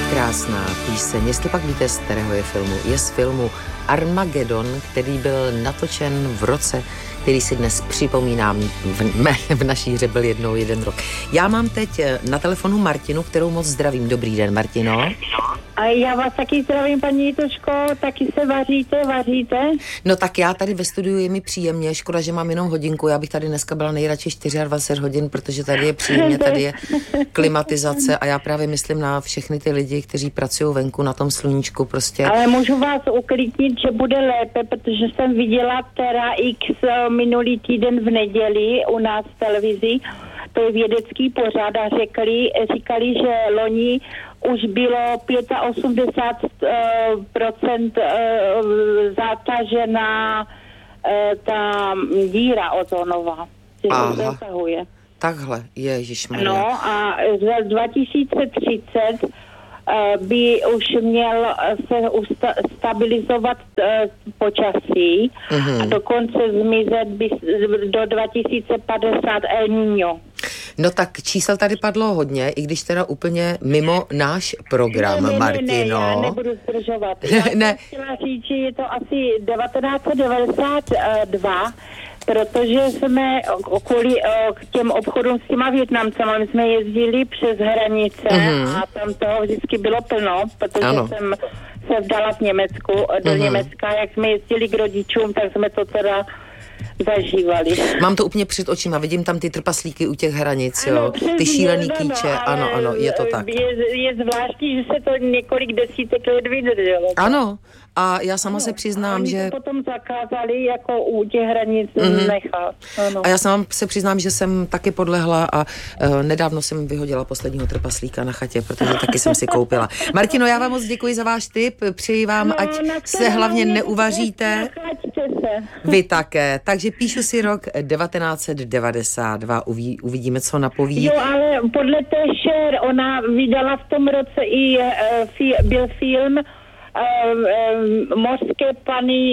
krásná píseň, jestli pak víte, z kterého je filmu. Je z filmu Armageddon, který byl natočen v roce, který si dnes připomínám, v naší hře byl jednou jeden rok. Já mám teď na telefonu Martinu, kterou moc zdravím. Dobrý den, Martino. A já vás taky zdravím, paní Jitoško, taky se vaříte? No tak já tady ve studiu je mi příjemně, škoda, že mám jenom hodinku, já bych tady dneska byla nejradši 24 hodin, protože tady je příjemně, tady je klimatizace a já právě myslím na všechny ty lidi, kteří pracují venku na tom sluníčku prostě. Ale můžu vás uklidnit, že bude lépe, protože jsem viděla Terra X minulý týden v neděli u nás v televizi, to je vědecký pořad a říkali, že loni už bylo 85% zatažená ta díra ozonová. Aha, takhle, ježišmarja. No a za 2030 by už měl se stabilizovat počasí a dokonce zmizet by do 2050 El Niño. No tak čísel tady padlo hodně, i když teda úplně mimo náš program, Martino. Já nebudu zdržovat. Já jsem chtěla říct, že je to asi 1992, protože jsme kvůli k těm obchodům s těma Vietnamcama, my jsme jezdili přes hranice a tam toho vždycky bylo plno, protože jsem se vdala v Německu, do Německa, jak jsme jezdili k rodičům, tak jsme to teda zažívali. Mám to úplně před očima, vidím tam ty trpaslíky u těch hranic, jo, ty šílený kýče, ano, je to tak. Je zvláštní, že se to několik desítek let vydrželo. Ano, a já sama se přiznám, že... to potom zakázali jako u těch hranic nechat. Ano. A já sama se přiznám, že jsem taky podlehla a nedávno jsem vyhodila posledního trpaslíka na chatě, protože taky jsem si koupila. Martino, já vám moc děkuji za váš tip, přeji vám, ať se hlavně neuvaříte. Vy také. Takže píšu si rok 1992. Uvidíme, co napoví. Jo, ale podle té Cher, ona vydala v tom roce i byl film Mořské pany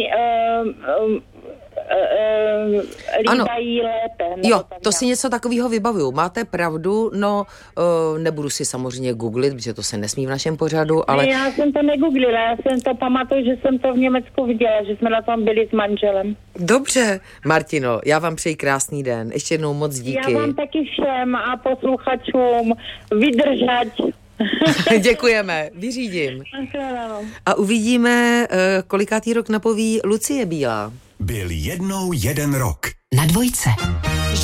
líbají lépe. Jo, to si něco takového vybavuju. Máte pravdu, no nebudu si samozřejmě googlit, protože to se nesmí v našem pořadu, ale... Ne, já jsem to negooglila, já jsem to pamatuju, že jsem to v Německu viděla, že jsme na tom byli s manželem. Dobře, Martino, já vám přeji krásný den. Ještě jednou moc díky. Já vám taky všem a posluchačům vydržet. Děkujeme, vyřídím. A uvidíme, kolikátý rok napoví Lucie Bílá. Byl jednou jeden rok. Na Dvojce.